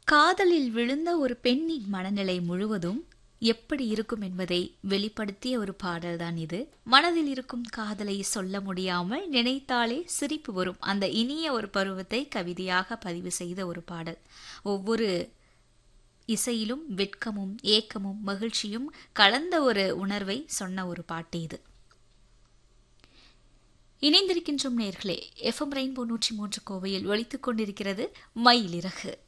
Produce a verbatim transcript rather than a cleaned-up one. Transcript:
காதலில் விழுந்த ஒரு பெண்ணின் மனநிலை முழுவதும் எப்படி இருக்கும் என்பதை வெளிப்படுத்திய ஒரு பாடல்தான் இது. மனதில் இருக்கும் காதலை சொல்ல முடியாமல் நினைத்தாலே சிரிப்பு வரும் அந்த இனிய ஒரு பருவத்தை கவிதையாக பதிவு செய்த ஒரு பாடல். ஒவ்வொரு இசையிலும் வெட்கமும் ஏக்கமும் மகிழ்ச்சியும் கலந்த ஒரு உணர்வை சொன்ன ஒரு பாட்டு இது. இணைந்திருக்கின்றோம் நேர்களே. எஃப்எம் ரெயின்போ நூற்றி மூன்று கோவையில் ஒலித்துக் கொண்டிருக்கிறது மயிலிறகு.